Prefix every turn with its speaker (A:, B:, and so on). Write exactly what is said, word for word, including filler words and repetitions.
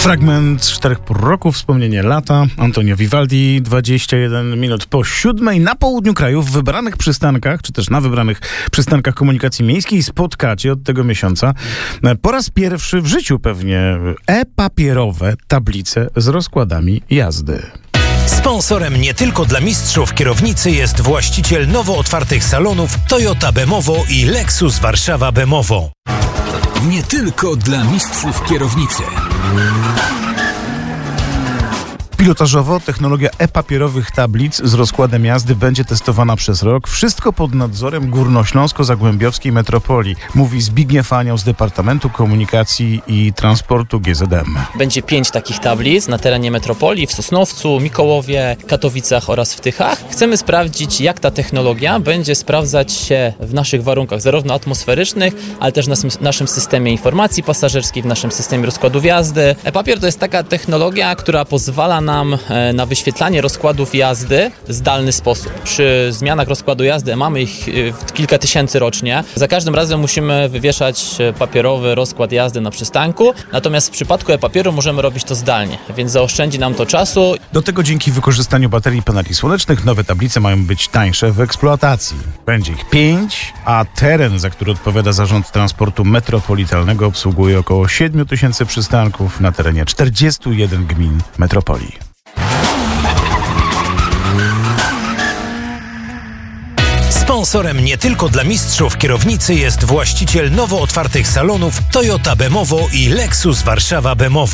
A: Fragment Czterech Proroków, wspomnienie lata. Antonio Vivaldi, dwadzieścia jeden minut po siódmej. Na południu kraju, w wybranych przystankach, czy też na wybranych przystankach komunikacji miejskiej spotkacie od tego miesiąca po raz pierwszy w życiu pewnie e-papierowe tablice z rozkładami jazdy.
B: Sponsorem nie tylko dla mistrzów kierownicy jest właściciel nowo otwartych salonów Toyota Bemowo i Lexus Warszawa Bemowo.
C: Nie tylko dla mistrzów kierownicy.
A: Pilotażowo technologia e-papierowych tablic z rozkładem jazdy będzie testowana przez rok. Wszystko pod nadzorem Górnośląsko-Zagłębiowskiej Metropolii, mówi Zbigniew Anioł z Departamentu Komunikacji i Transportu G Z M.
D: Będzie pięć takich tablic na terenie metropolii w Sosnowcu, Mikołowie, Katowicach oraz w Tychach. Chcemy sprawdzić, jak ta technologia będzie sprawdzać się w naszych warunkach, zarówno atmosferycznych, ale też w naszym systemie informacji pasażerskiej, w naszym systemie rozkładów jazdy. E-papier to jest taka technologia, która pozwala nam na wyświetlanie rozkładów jazdy w zdalny sposób. Przy zmianach rozkładu jazdy mamy ich kilka tysięcy rocznie. Za każdym razem musimy wywieszać papierowy rozkład jazdy na przystanku, natomiast w przypadku e-papieru możemy robić to zdalnie, więc zaoszczędzi nam to czasu.
A: Do tego dzięki wykorzystaniu baterii paneli słonecznych nowe tablice mają być tańsze w eksploatacji. Będzie ich pięć, a teren, za który odpowiada Zarząd Transportu Metropolitalnego, obsługuje około siedmiu tysięcy przystanków na terenie czterdziestu jeden gmin metropolii.
B: Sponsorem nie tylko dla mistrzów kierownicy jest właściciel nowo otwartych salonów Toyota Bemowo i Lexus Warszawa Bemowo.